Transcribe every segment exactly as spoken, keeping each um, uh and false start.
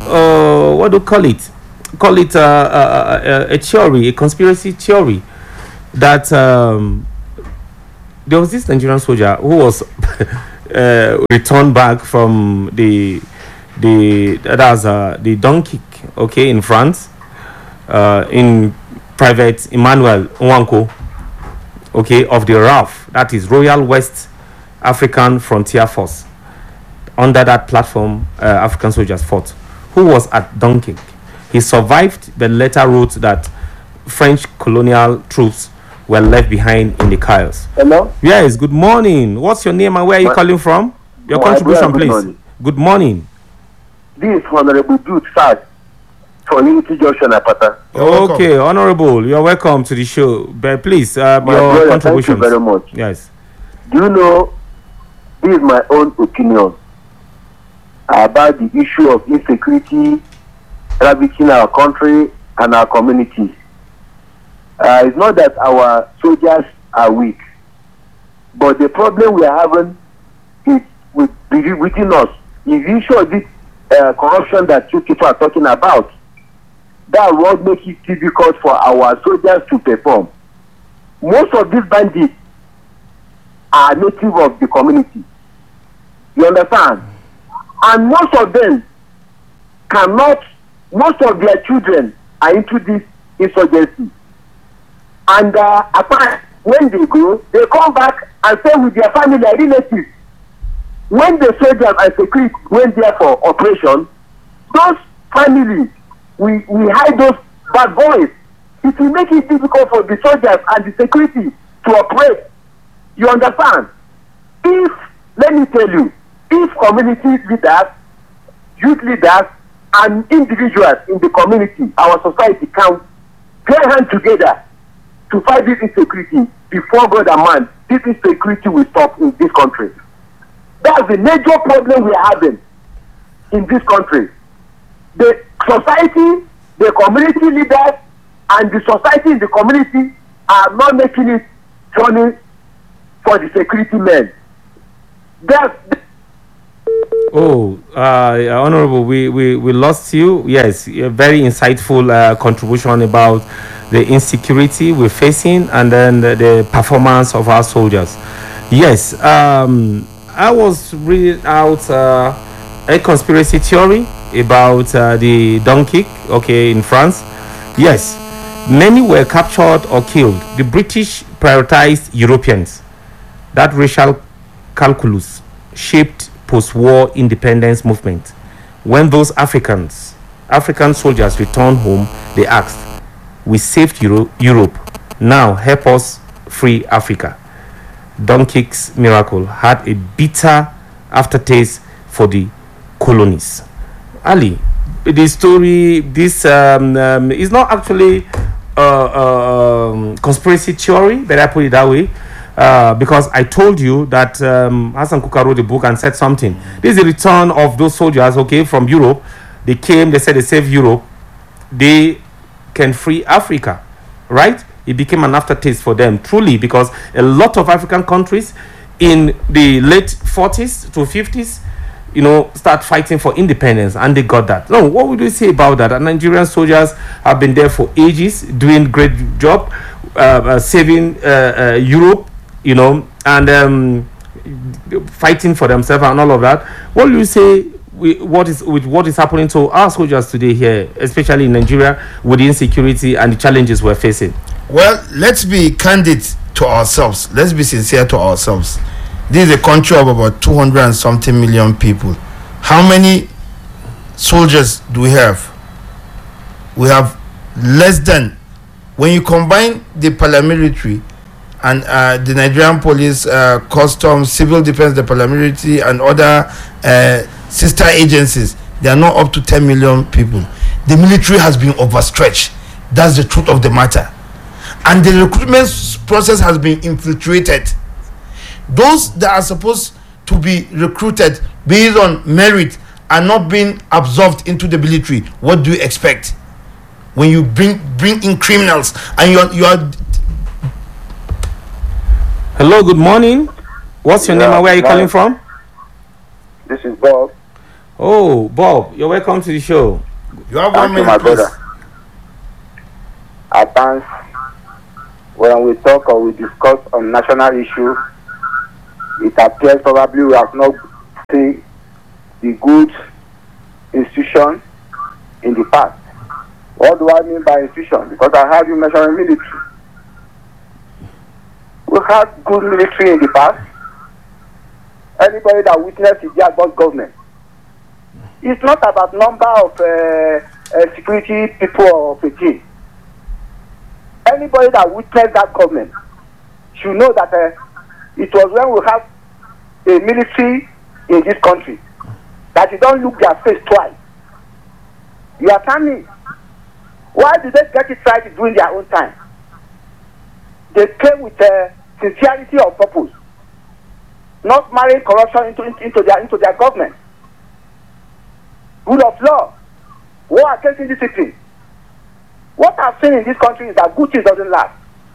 uh, what do you call it? Call it uh, uh, a, a theory, a conspiracy theory that um, there was this Nigerian soldier who was uh, returned back from the the that's uh, the Dunkirk, okay, in France, uh, in Private Emmanuel Nwanko, okay, of the R A F, that is Royal West African Frontier Force. Under that platform, uh, African soldiers fought. Who was at Dunkirk? He survived, but later wrote that French colonial troops were left behind in the chaos. Hello? Yes, good morning. What's your name and where are you My, calling from? Your contribution, please. Morning. Good morning. This is Honorable Dude Sad from Unity Junction, Apata. Okay, Honorable, you're welcome to the show. But please, uh, My your brother, contribution. thank you very much. Yes. Do you know, this is my own opinion about the issue of insecurity ravaging our country and our communities. Uh, it's not that our soldiers are weak, but the problem we are having is with, within us. Is the issue of this uh, corruption that you people are talking about. That what makes it difficult for our soldiers to perform. Most of these bandits are native of the community. You understand? And most of them cannot, most of their children are into this insurgency. And uh, apart, when they go, they come back and stay with their family and relatives. When the soldiers and security went there for operation, those families, we, we hide those bad boys. It will make it difficult for the soldiers and the security to operate. You understand? If, let me tell you, if community leaders, youth leaders, and individuals in the community, our society can get hands together to fight this insecurity before God and man, this insecurity will stop in this country. That's the major problem we are having in this country. The society, the community leaders, and the society in the community are not making it turning for the security men. That's Oh, uh, Honorable, we, we, we lost you. Yes, a very insightful uh, contribution about the insecurity we're facing and then the, the performance of our soldiers. Yes, um, I was reading out uh, a conspiracy theory about uh, the Dunkirk, okay, in France. Yes, many were captured or killed. The British prioritized Europeans. That racial calculus shaped post-war independence movement. When those Africans, African soldiers returned home, they asked, "We saved Euro- Europe. Now help us free Africa." Dunkirk's miracle had a bitter aftertaste for the colonies. Ali, the story, this um, um, is not actually a uh, um, conspiracy theory, but I put it that way. Uh, because I told you that um, Hassan Kuka wrote a book and said something. Mm-hmm. This is the return of those soldiers, okay, from Europe. They came, they said they saved Europe. They can free Africa, right? It became an aftertaste for them, truly, because a lot of African countries in the late forties to fifties, you know, start fighting for independence, and they got that. No, what would you say about that? And Nigerian soldiers have been there for ages, doing great job, uh, uh, saving uh, uh, Europe, you know, and um, fighting for themselves and all of that. What do you say we, what is with what is happening to our soldiers today here, especially in Nigeria, with the insecurity and the challenges we're facing? Well, let's be candid to ourselves. Let's be sincere to ourselves. This is a country of about two hundred and something million people. How many soldiers do we have? We have less than, when you combine the paramilitary and uh, the Nigerian police, uh, customs, civil defense, the paramilitary, and other uh, sister agencies, they are not up to ten million people. The military has been overstretched. That's the truth of the matter. And the recruitment process has been infiltrated. Those that are supposed to be recruited based on merit are not being absorbed into the military. What do you expect when you bring bring in criminals and you are, you are Hello, good morning. What's your yeah, name and where are you hi. calling from? This is Bob. Oh, Bob, you're welcome to the show. You have Thank one you, my minute, please. brother. At times, when we talk or we discuss on national issue, it appears probably we have not seen the good institution in the past. What do I mean by institution? Because I heard you mention military. We had good military in the past. Anybody that witnessed the Jagbot government, it's not about number of uh, uh, security people of a team. Anybody that witnessed that government should know that uh, it was when we have a military in this country that you don't look their face twice. You are telling me, why did they get it right during their own time? They came with uh, sincerity of purpose, not marrying corruption into, into, their, into their government. Rule of law, war against indiscipline. What I've seen in this country is that good things doesn't last.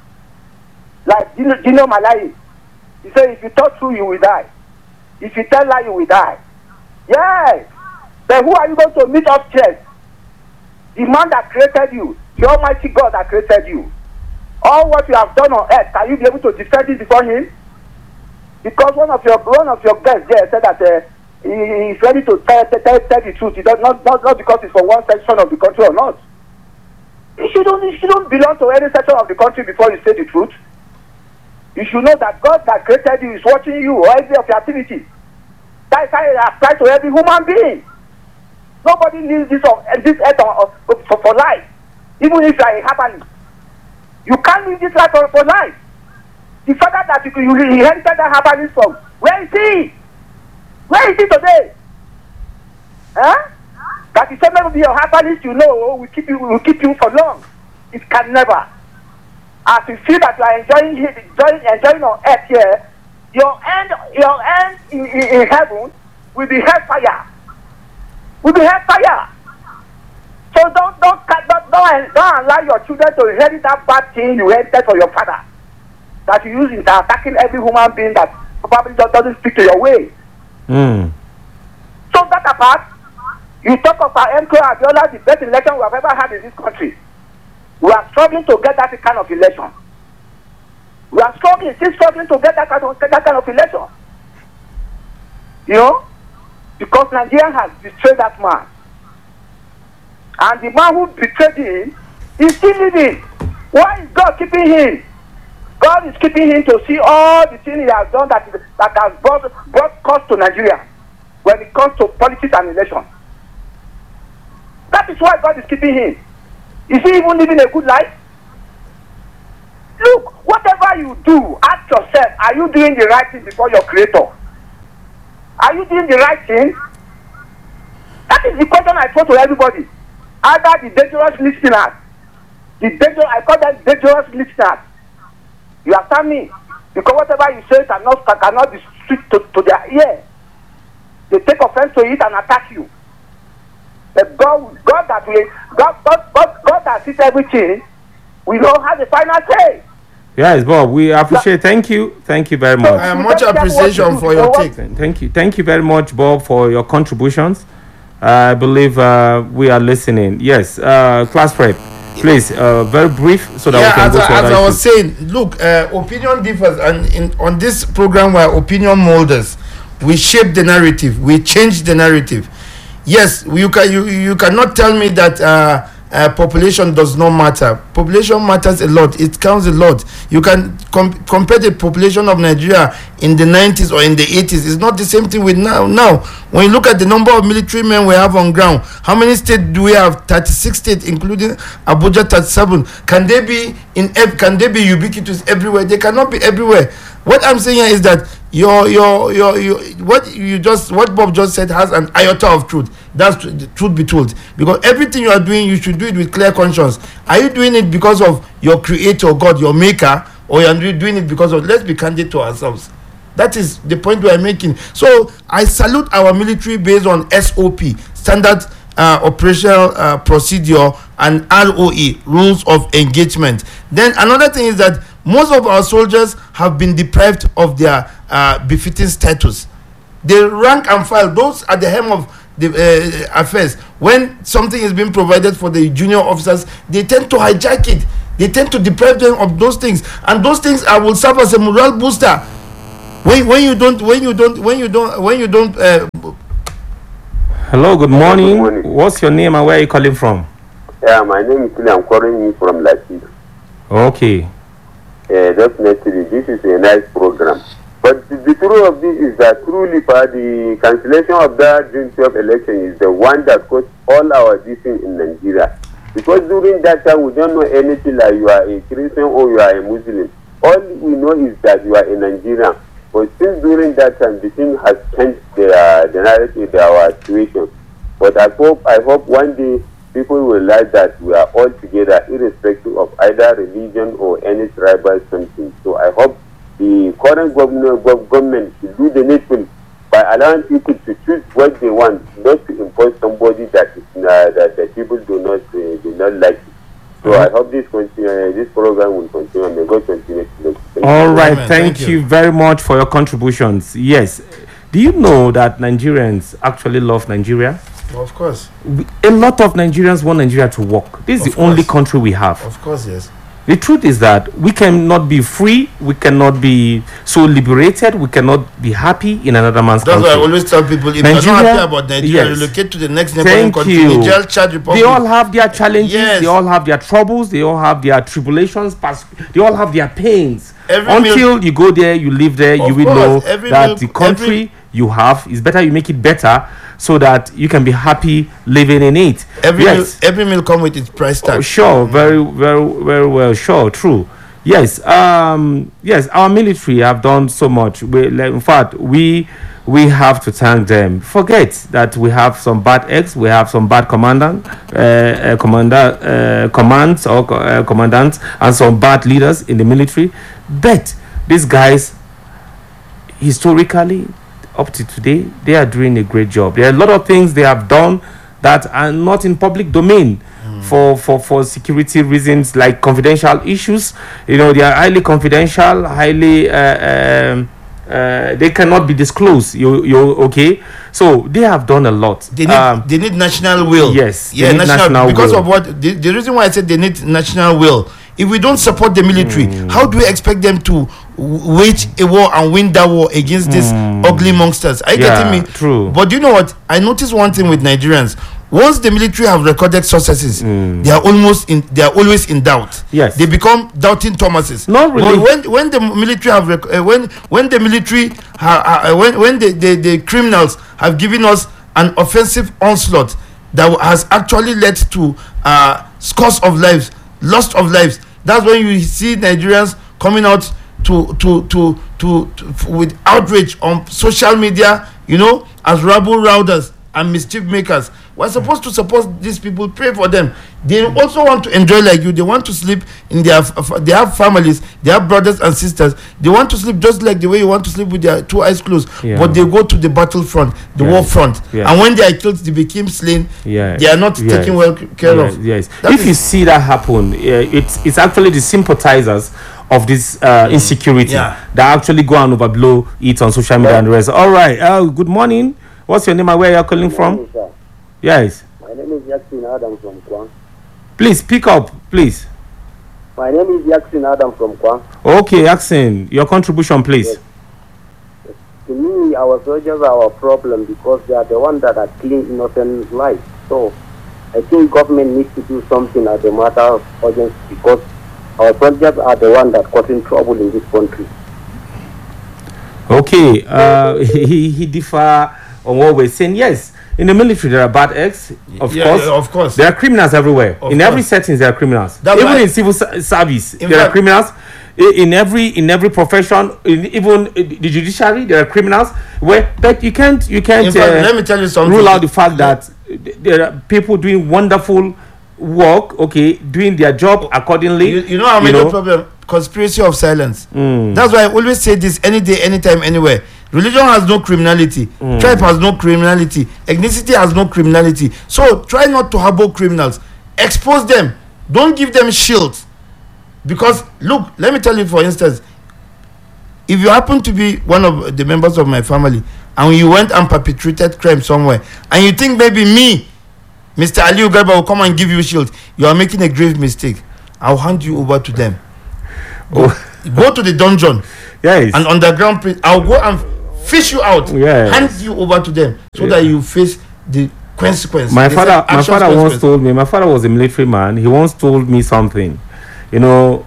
Like Dino, Dino Malayi, he said, if you talk true, you will die. If you tell lie, you will die. Yes. Then who are you going to meet up chest? The man that created you, the Almighty God that created you. All what you have done on earth, can you be able to defend it before him? Because one of your one of your guests there said that uh, he is ready to tell, tell, tell the truth. He does not, not not because it's for one section of the country or not. You shouldn't you shouldn't belong to any section of the country before you say the truth. You should know that God that created you is watching you or every of your activity. That is how it applies to every human being. Nobody needs this of this earth for, for, for life. Even if you are a herbalist, you can't live this life for, for life. The father that you, you inherited that herbalist from, where is he? Where is he today? Huh? That is never be your herbalist, you know, will keep you will keep you for long. It can never. As you feel that you are enjoying enjoying enjoying on earth here, your end your end in, in, in heaven will be hellfire. Will be hellfire. So don't don't don't don't, don't allow your children to inherit that bad thing you inherited for your father. That you use in attacking every human being that probably doesn't speak to your way. Mm. So that apart, you talk of our M K Abiola, the best election we have ever had in this country. We are struggling to get that kind of election. We are struggling, still struggling to get that kind of, that kind of election. You know? Because Nigeria has betrayed that man. And the man who betrayed him is still living. Why is God keeping him? God is keeping him to see all the things he has done that, that has brought, brought cost to Nigeria when it comes to politics and election. That is why God is keeping him. Is he even living a good life? Look, whatever you do, ask yourself, are you doing the right thing before your creator? Are you doing the right thing? That is the question I put to everybody. Either the dangerous listeners, the dangerous, I call them dangerous listeners. You understand me? Because whatever you say cannot, cannot be sweet to, to their ear. They take offense to it and attack you. But God, God that will, God, God, God, God that sees everything, we know how the final say. Yes, Bob, we appreciate. Thank you, thank you very much. Uh, much appreciation for your take. Thank you, thank you very much, Bob, for your contributions. Uh, I believe uh, we are listening. Yes, uh, class prep, please, uh, very brief so that yeah, we can as, go I, to as other I was issues. saying, look, uh, opinion differs, and in on this program, we're opinion molders. We shape the narrative. We change the narrative. Yes, you can. You, you cannot tell me that uh, uh, population does not matter. Population matters a lot. It counts a lot. You can com- compare the population of Nigeria in the nineties or in the eighties. It's not the same thing with now. Now, when you look at the number of military men we have on ground, how many states do we have? thirty-six states, including Abuja, thirty-seven. Can they be in? Can they be ubiquitous everywhere? They cannot be everywhere. What I'm saying here is that your your your, your what you just what Bob just said has an iota of truth. That's the truth be told, because everything you are doing, you should do it with clear conscience. Are you doing it because of your creator, God, your maker, or are you doing it because of? Let's be candid to ourselves. That is the point we are making. So I salute our military based on S O P, standard uh, operational uh, procedure, and R O E, rules of engagement. Then another thing is that most of our soldiers have been deprived of their uh, befitting status. They rank and file. Those at the helm of the uh, affairs, when something is being provided for the junior officers, they tend to hijack it. They tend to deprive them of those things, and those things are will serve as a morale booster. When when you don't when you don't when you don't when you don't. Uh, Hello, good morning. Good morning. What's your name and where are you calling from? Yeah, my name is Tilly. I'm calling you from Latif. Okay. Uh, definitely, this is a nice program. But the, the truth of this is that truly, for the cancellation of that June twelfth election is the one that caused all our division in Nigeria. Because during that time, we don't know anything like you are a Christian or you are a Muslim. All we know is that you are a Nigerian. But since during that time, the thing has changed the, uh, the narrative of our situation. But I hope, I hope one day people will realize that we are all together, irrespective of either religion or any tribal something. So I hope the current government, government should do the needful by allowing people to choose what they want, not to impose somebody that is, uh, that the people do not uh, do not like it. So I hope this continue, uh, this program will continue, and may God continue to make. All right, Amen. thank, Thank you. you very much for your contributions. Yes. Do you know that Nigerians actually love Nigeria? of course, We- A lot of Nigerians want Nigeria to work. This is Of the only course. country we have. of course, yes. The truth is that we cannot be free, we cannot be so liberated, we cannot be happy in another man's That's country. why I always tell people, if you're Nigeria- not happy about Nigeria, yes. relocate to the next neighboring Thank country, you. Niger, Chad Republic. They all have their challenges, Yes. they all have their troubles, they all have their tribulations, pers- they all have their pains. Every Until you go there, you live there, you Of will course, know every that meal- the country every- you have is better, you make it better so that you can be happy living in it. every yes. meal, every meal come with its price tag. Oh, sure, very, very, very well. Sure, true. Yes, um, yes. Our military have done so much. We, like, in fact, we we have to thank them. Forget that we have some bad eggs, we have some bad commandant, uh, uh, commander, uh, commands or co- uh, commandants, and some bad leaders in the military. But these guys, historically, up to today, they are doing a great job. There are a lot of things they have done that are not in public domain for, for, for security reasons, like confidential issues. You know, they are highly confidential, highly, uh, um, uh, they cannot be disclosed. You, you okay? So they have done a lot. They need Um, they need national will. yes, they yeah, need national, national because will. of what the, the reason why I said they need national will. If we don't support the military, how do we expect them to w- wage a war and win that war against these ugly monsters? Are you Yeah, getting me? true. But do you know what? I noticed one thing with Nigerians. Once the military have recorded successes, they are almost in. They are always in doubt. Yes. they become doubting Thomases. Not really. But when when the military have rec- uh, when when the military ha, ha, uh, when when the, the the criminals have given us an offensive onslaught that has actually led to uh, scores of lives, loss of lives. That's when you see Nigerians coming out to to to to, to f- with outrage on social media, you know, as rabble routers and mischief makers. We're supposed to support these people, pray for them. They also want to enjoy like you. They want to sleep in their f- f- they have families, they have brothers and sisters. They want to sleep just like the way you want to sleep with their two eyes closed. Yeah. But they go to the battlefront, the Yeah. war front, Yeah. and when they are killed, they became slain. Yeah. They are not Yes. taken well c- care yes, of. Yes. That If is- you see that happen, uh, it's it's actually the sympathizers of this uh, insecurity Yeah. that actually go and overblow it on social media and the rest. All right. Uh, good morning. What's your name and where you're calling from? Yes. My name is Jackson Adam from Kwang. Please speak up, please. My name is Jackson Adam from Kwang. Okay, Axon, your contribution, please. Yes. To me, our soldiers are our problem because they are the ones that are killing innocent lives. So, I think government needs to do something as a matter of urgency because our soldiers are the ones that causing trouble in this country. Okay, uh, he he differ on what we're saying. Yes, in the military there are bad eggs, of Yeah, course. yeah, of course. There are criminals everywhere. Of in every course. settings there are criminals. That's Even why- in civil ser- service In there are fact- criminals. I- In every in every profession, in even the judiciary, there are criminals. Where but you can't you can't In fact, uh, let me tell you something. rule out the fact that there are people doing wonderful work. Okay, doing their job accordingly. You, you know how many problem conspiracy of silence. That's why I always say this any day, anytime, anywhere. Religion has no criminality. Tribe has no criminality. Ethnicity has no criminality. So try not to harbor criminals. Expose them. Don't give them shields. Because look, let me tell you, for instance, if you happen to be one of the members of my family and you went and perpetrated crime somewhere, and you think maybe me, Mister Aliu Garba, will come and give you shield, you are making a grave mistake. I'll hand you over to them. Go, oh. go to the dungeon. Yes. And underground prison. I'll go and fish you out. Yes. Hand you over to them so yeah. that you face the consequence. My father, my father once told me. My father was a military man. He once told me something. You know,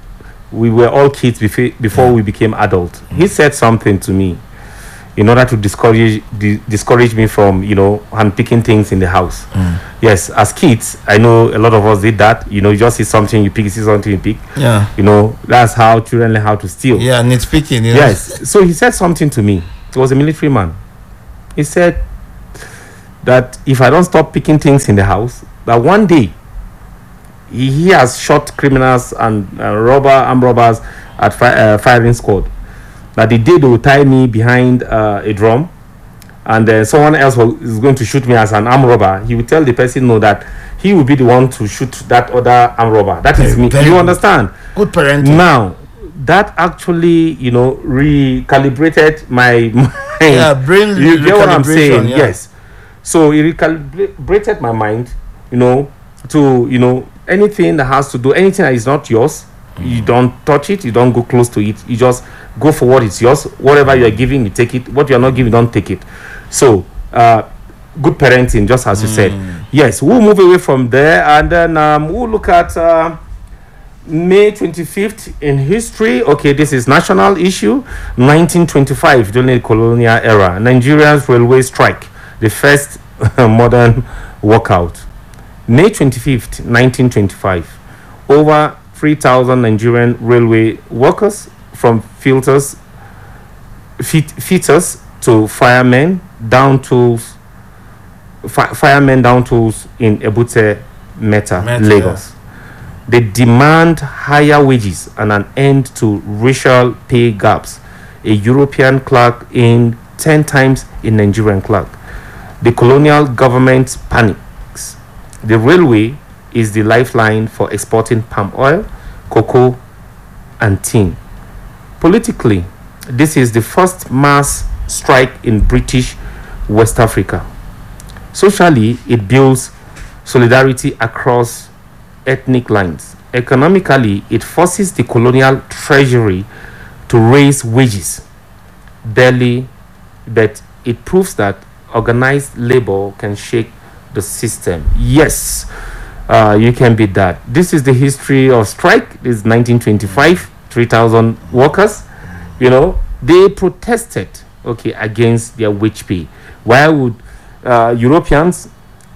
we were all kids before before yeah. we became adults. He said something to me in order to discourage di- discourage me from, you know, handpicking things in the house. Mm. Yes, as kids, I know a lot of us did that. You know, you just see something, you pick, you see something, you pick. Yeah. You know, that's how children learn how to steal. Yeah, nitpicking. You know? Yes. So he said something to me. He was a military man. He said that if I don't stop picking things in the house, that one day he, he has shot criminals and uh, robber armed robbers at fi- uh, firing squad. That the day they will tie me behind uh, a drum, and uh, someone else will, is going to shoot me as an armed robber, he will tell the person no that he will be the one to shoot that other armed robber. That very, is me. Do you understand? Good parenting. Now, that actually, you know, recalibrated my mind. Yeah, brain. You get what I'm saying? Yeah. Yes. So it recalibrated my mind, you know, to, you know, anything that has to do, anything that is not yours, you don't touch it, you don't go close to it, you just go for what is yours. Whatever you are giving, you take it. What you are not giving, don't take it. So, uh, good parenting, just as you mm. said. Yes, we'll move away from there, and then um, we'll look at uh, May twenty-fifth in history. Okay, this is national issue. nineteen twenty-five, during the colonial era, Nigeria's railway strike, the first modern walkout. May twenty-fifth, nineteen twenty-five, over three thousand Nigerian railway workers, from filters, fit, fitters to firemen, down tools, fi- firemen down tools in Ebute Meta, Meta Lagos. Yeah. They demand higher wages and an end to racial pay gaps. A European clerk earned ten times a Nigerian clerk. The colonial government panics. The railway is the lifeline for exporting palm oil, cocoa, and tin. Politically, this is the first mass strike in British West Africa. Socially, it builds solidarity across ethnic lines. Economically, it forces the colonial treasury to raise wages barely, but it proves that organized labor can shake the system. Yes, uh, you can beat that. This is the history of strike. This is nineteen twenty-five. three thousand workers, you know, they protested, okay, against their wage pay. Why would uh, Europeans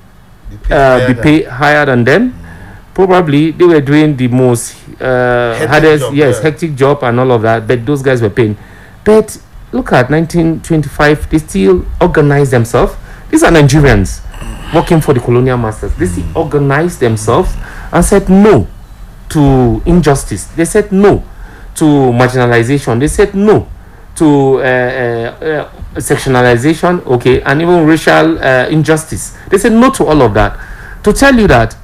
uh, be paid higher than them? Mm. Probably they were doing the most uh, hardest, job, yes, yeah. hectic job and all of that, but those guys were paying. But look at nineteen twenty-five, they still organized themselves. These are Nigerians working for the colonial masters. They still organized themselves and said no to injustice. They said no to marginalization. They said no to uh, uh, uh, sectionalization, okay, and even racial uh, injustice. They said no to all of that. To tell you that,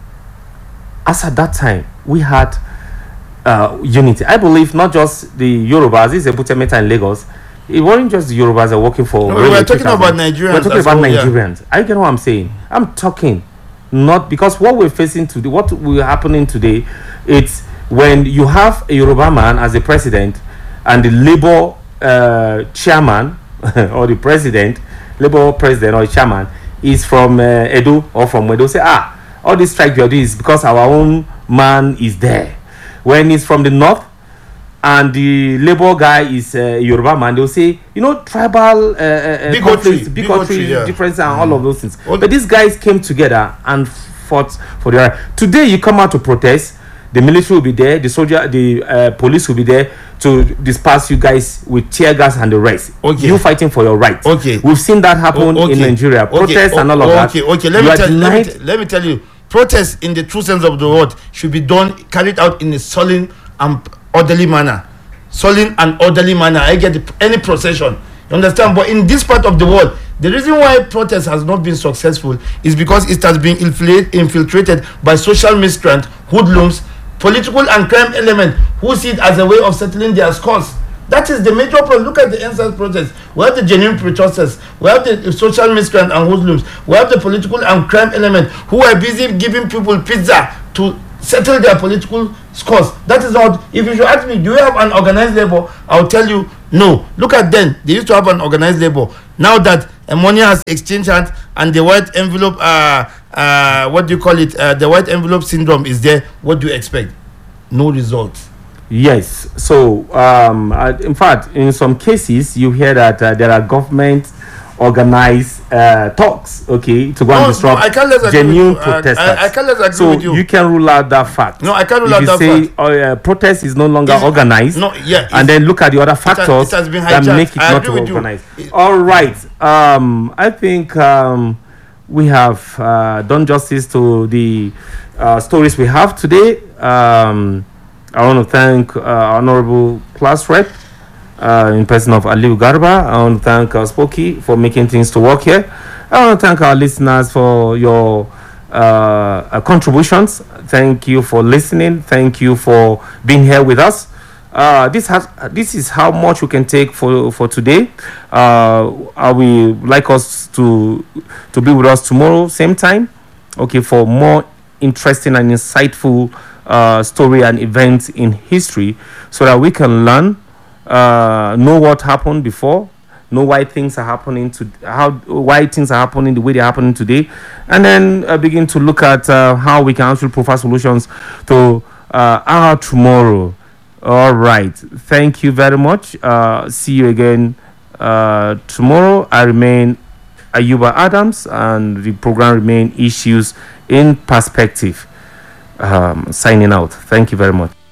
as at that time, we had uh, unity. I believe not just the Yorubas, this is Ebute Meta in Lagos. It wasn't just the Yorubas that are working for. No, we were talking about Nigerians. We're talking about well, Nigerians. Yeah. I get what I'm saying. I'm talking not because what we're facing today, what will happening today, it's when you have a Yoruba man as a president and the Labour uh, chairman or the president, Labour president or chairman is from uh, Edo or from Edo, say, ah, all this strike you're doing is because our own man is there. When he's from the north and the Labour guy is a uh, Yoruba man, they'll say, you know, tribal uh, uh, bigotry, conflicts, bigotry, bigotry yeah. differences and mm. all of those things. Okay. But these guys came together and fought for the right. Today you come out to protest. The military will be there, the soldier, the uh, police will be there to disperse you guys with tear gas and the rest. Okay. You fighting for your rights. Okay. We've seen that happen o- okay. in Nigeria. Protests okay. and all of okay. that. Okay, okay. Let you me, tell, let, me denied- t- let me tell you, protests in the true sense of the word should be done, carried out in a solemn and orderly manner. Solemn and orderly manner. I get the, any procession. You understand? But in this part of the world, the reason why protest has not been successful is because it has been infiltrate, infiltrated by social miscreants, hoodlums, political and crime element who see it as a way of settling their scores. That is the major problem. Look at the N S A S protest. We have the genuine protesters. We have the social miscreants and hoodlums. We have the political and crime element who are busy giving people pizza to settle their political scores. That is not. If you should ask me, do you have an organized labor? I'll tell you no. Look at them. They used to have an organized labor. Now that money has exchanged hands and the white envelope, uh, uh, what do you call it? Uh, the white envelope syndrome is there. What do you expect? No results. Yes. So, um, uh, in fact, in some cases, you hear that uh, there are government organized uh, talks, okay, to go No, and no, disrupt I can't let that agree genuine with you. Uh, protesters. I- I can't let that agree so with you. can rule out that fact. No, I can't rule if out you that say, fact. Oh, uh, protest is no longer It's- organized. no, yeah, and it's- then look at the other has- factors it has been that hijacked. make it I not agree with you. organized. It- All right. Um, I think um, we have uh, done justice to the uh, stories we have today. Um, I want to thank uh, Honorable Class Rep uh, in person of Aliu Garba. I want to thank uh, Spokey for making things to work here. I want to thank our listeners for your uh, uh, contributions. Thank you for listening. Thank you for being here with us. Uh, this has this is how much we can take for for today. Uh, I will like us to to be with us tomorrow, same time. Okay, for more interesting and insightful uh, story and events in history, so that we can learn, uh, know what happened before, know why things are happening to how why things are happening the way they're happening today, and then uh, begin to look at uh, how we can actually provide solutions to uh, our tomorrow. All right, thank you very much. Uh, see you again uh, tomorrow. I remain Ayuba Adams, and the program remain Issues in Perspective. Um, signing out. Thank you very much.